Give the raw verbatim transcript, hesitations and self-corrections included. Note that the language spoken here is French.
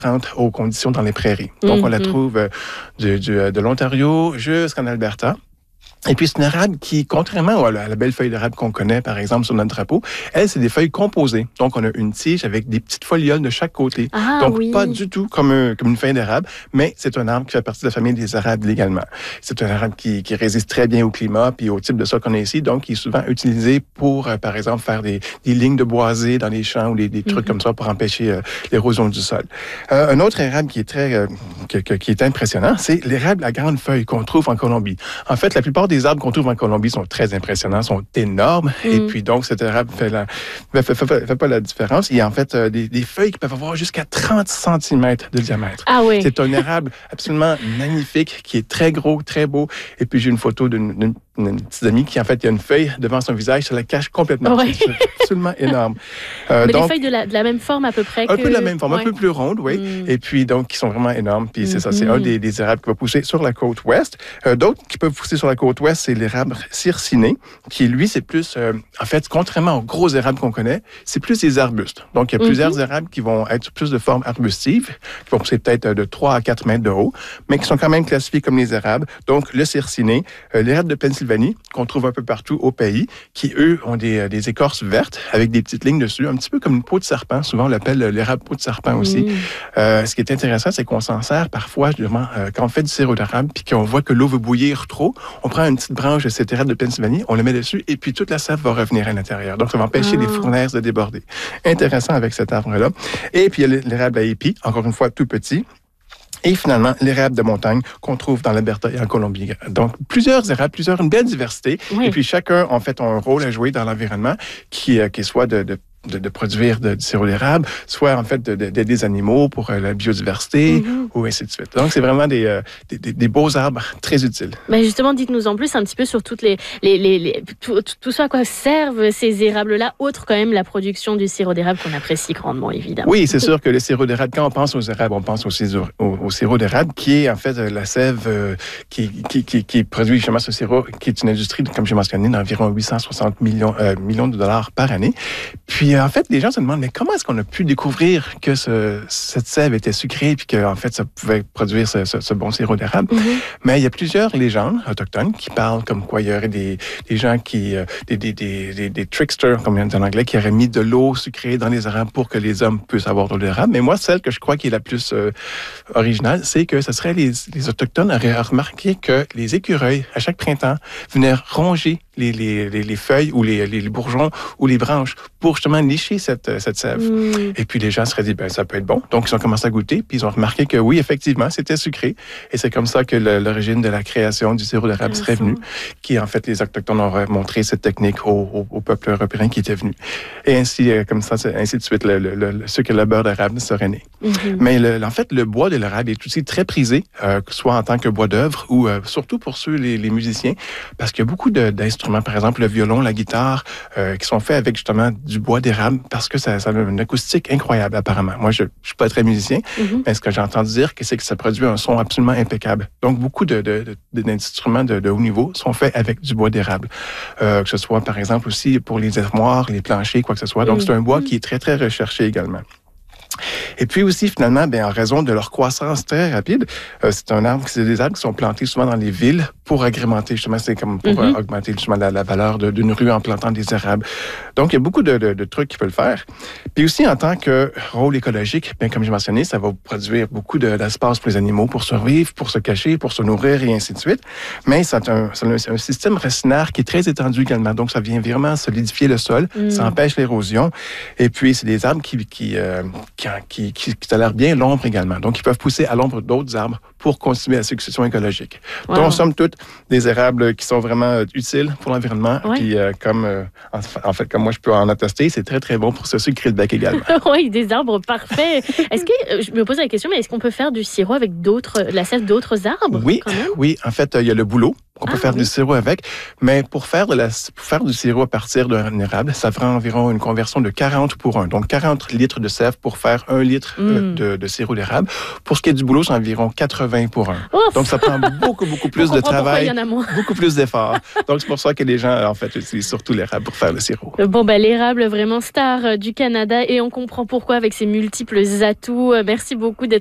aux conditions dans les prairies. Donc, mm-hmm. on la trouve euh, du, du, de l'Ontario jusqu'en Alberta. Et puis, c'est une érable qui, contrairement à la, à la belle feuille d'érable qu'on connaît, par exemple, sur notre drapeau, elle, c'est des feuilles composées. Donc, on a une tige avec des petites folioles de chaque côté. Ah, Donc, oui. pas du tout comme, un, comme une feuille d'érable, mais c'est un arbre qui fait partie de la famille des érables également. C'est un arbre qui, qui résiste très bien au climat puis au type de sol qu'on a ici. Donc, il est souvent utilisé pour, euh, par exemple, faire des, des lignes de boisés dans les champs ou des, des trucs mm-hmm. comme ça pour empêcher euh, l'érosion du sol. Euh, un autre érable qui est très, euh, que, que, qui est impressionnant, c'est l'érable à grande feuille qu'on trouve en Colombie. En fait, la plupart des arbres qu'on trouve en Colombie sont très impressionnants, sont énormes. Mm. Et puis, donc, cet érable fait, la, fait, fait, fait, fait pas la différence. Il y a en fait euh, des, des feuilles qui peuvent avoir jusqu'à trente centimètres de diamètre. Ah oui. C'est un érable absolument magnifique, qui est très gros, très beau. Et puis, j'ai une photo d'une, d'une une petite amie qui, en fait, il y a une feuille devant son visage, ça la cache complètement. Ouais. C'est absolument énorme. Euh, Mais donc, des feuilles de la, de la même forme à peu près que... Un peu de la même forme, ouais. un peu plus ronde, oui. Mm. Et puis, donc, qui sont vraiment énormes. Puis, c'est mm-hmm. ça, c'est un des, des érables qui va pousser sur la côte ouest. Euh, d'autres qui peuvent pousser sur la côte ouest, c'est l'érable circiné, qui, lui, c'est plus... Euh, en fait, contrairement aux gros érables qu'on connaît, c'est plus des arbustes. Donc, il y a plusieurs mm-hmm. érables qui vont être plus de forme arbustive, qui vont pousser peut-être de trois à quatre mètres de haut, mais qui sont quand même classifiés comme les érables. Donc, le circiné, euh, l'érable de Pennsylvanie, qu'on trouve un peu partout au pays, qui, eux, ont des, des écorces vertes avec des petites lignes dessus, un petit peu comme une peau de serpent. Souvent, on l'appelle l'érable peau de serpent aussi. Mmh. Euh, ce qui est intéressant, c'est qu'on s'en sert parfois, justement, euh, quand on fait du sirop d'érable, puis qu'on voit que l'eau veut bouillir trop, on prend une petite branche de cet érable de Pennsylvanie, on le met dessus, et puis toute la sève va revenir à l'intérieur. Donc, ça va empêcher ah. les fournaises de déborder. Intéressant avec cet arbre-là. Et puis, il y a l'érable à épis, encore une fois, tout petit. Et finalement, l'érable de montagne qu'on trouve dans l'Alberta et en Colombie. Donc, plusieurs érables, plusieurs, une belle diversité. Oui. Et puis, chacun, en fait, a un rôle à jouer dans l'environnement qui, euh, qui soit de, de De, de produire de, du sirop d'érable, soit en fait d'aider de, de, des animaux pour euh, la biodiversité, mm-hmm. ou ainsi de suite. Donc, c'est vraiment des, euh, des, des, des beaux arbres très utiles. Mais justement, dites-nous en plus un petit peu sur toutes les, les, les, les, tout, tout ça à quoi servent ces érables-là, autre quand même la production du sirop d'érable qu'on apprécie grandement, évidemment. Oui, c'est sûr que le sirop d'érable, quand on pense aux érables, on pense aussi au, au, au sirop d'érable, qui est en fait la sève euh, qui, qui, qui, qui produit justement ce sirop, qui est une industrie, comme j'ai mentionné, d'environ huit cent soixante millions, euh, millions de dollars par année. Puis, en fait, les gens se demandent, mais comment est-ce qu'on a pu découvrir que ce, cette sève était sucrée puis qu'en fait, ça pouvait produire ce, ce, ce bon sirop d'érable? Mm-hmm. Mais il y a plusieurs légendes autochtones qui parlent comme quoi il y aurait des, des gens qui, euh, des, des, des, des, des tricksters, comme on dit en anglais, qui auraient mis de l'eau sucrée dans les érables pour que les hommes puissent avoir de l'eau d'érable. Mais moi, celle que je crois qui est la plus euh, originale, c'est que ce serait les, les autochtones auraient remarqué que les écureuils, à chaque printemps, venaient ronger les, les, les, les feuilles ou les, les bourgeons ou les branches pour justement licher cette, cette sève. Mm. Et puis les gens se seraient dit, ben ça peut être bon. Donc ils ont commencé à goûter, puis ils ont remarqué que oui, effectivement, c'était sucré. Et c'est comme ça que le, l'origine de la création du sirop d'érable serait venue, qui en fait les autochtones ont montré cette technique au, au, au peuple européen qui était venu. Et ainsi, comme ça, ainsi de suite, le, le, le, ce que le beurre d'érable serait né. Mm-hmm. Mais le, en fait, le bois de l'érable est aussi très prisé, euh, soit en tant que bois d'œuvre ou euh, surtout pour ceux, les, les musiciens, parce qu'il y a beaucoup de, d'instruments, par exemple le violon, la guitare, euh, qui sont faits avec justement du bois d'érable parce que ça, ça a une acoustique incroyable apparemment. Moi, je ne suis pas très musicien, mm-hmm. mais ce que j'ai entendu dire, c'est que ça produit un son absolument impeccable. Donc, beaucoup de, de, de, d'instruments de, de haut niveau sont faits avec du bois d'érable. Euh, que ce soit, par exemple, aussi pour les armoires, les planchers, quoi que ce soit. Donc, mm-hmm. c'est un bois qui est très, très recherché également. Et puis aussi, finalement, bien, en raison de leur croissance très rapide, euh, c'est un arbre, c'est des arbres qui sont plantés souvent dans les villes pour agrémenter, justement, c'est comme pour mm-hmm. euh, augmenter justement la, la valeur de, d'une rue en plantant des érables. Donc, il y a beaucoup de, de, de trucs qui peuvent le faire. Puis aussi, en tant que rôle écologique, bien, comme j'ai mentionné, ça va produire beaucoup de, d'espace pour les animaux pour survivre, pour se cacher, pour se nourrir et ainsi de suite. Mais c'est un, c'est un système racinaire qui est très étendu également. Donc, ça vient vraiment solidifier le sol, mm. ça empêche l'érosion. Et puis, c'est des arbres qui, qui, euh, qui, qui, qui, qui tolèrent bien l'ombre également. Donc, ils peuvent pousser à l'ombre d'autres arbres pour continuer la succession écologique. Wow. Donc, somme toute, des érables qui sont vraiment euh, utiles pour l'environnement. Ouais. Puis, euh, comme, euh, en, en fait, comme moi, je peux en attester, c'est très, très bon pour se sucrer le bec également. Oui, des arbres parfaits. Est-ce que, je me pose la question, mais est-ce qu'on peut faire du sirop avec d'autres, la sève d'autres arbres? Oui, oui. En fait, il y a le bouleau On peut Ah, faire oui. du sirop avec, mais pour faire, de la, pour faire du sirop à partir d'un érable, ça fera environ une conversion de quarante pour un. Donc, quarante litres de sève pour faire un litre Mm. euh, de, de sirop d'érable. Pour ce qui est du boulot, c'est environ quatre-vingts pour un. Ouf! Donc, ça prend beaucoup, beaucoup plus On de comprend pourquoi il travail, y en a moins. beaucoup plus d'efforts. Donc, c'est pour ça que les gens, en fait, utilisent surtout l'érable pour faire le sirop. Bon, ben, l'érable, vraiment star euh, du Canada, et on comprend pourquoi avec ses multiples atouts. Euh, Merci beaucoup d'être